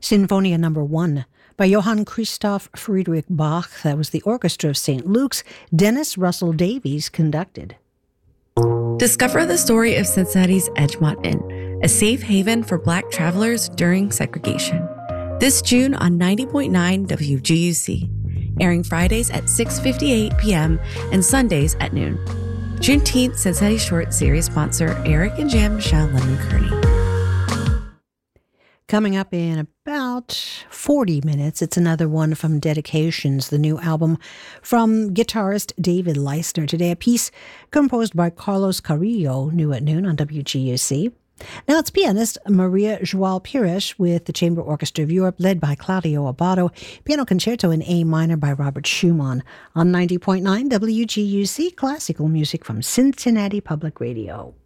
Sinfonia Number 1 by Johann Christoph Friedrich Bach. That was the Orchestra of St. Luke's. Dennis Russell Davies conducted. Discover the story of Cincinnati's Edgemont Inn, a safe haven for Black travelers during segregation. This June on 90.9 WGUC, airing Fridays at 6:58 p.m. and Sundays at noon. Juneteenth Cincinnati Short Series sponsor Eric and Jan Michelle Lemon Kearney. Coming up in about 40 minutes, it's another one from Dedications, the new album from guitarist David Leisner. Today, a piece composed by Carlos Carrillo, new at noon on WGUC. Now it's pianist Maria João Pires with the Chamber Orchestra of Europe, led by Claudio Abbado. Piano Concerto in A minor by Robert Schumann on 90.9 WGUC, classical music from Cincinnati Public Radio.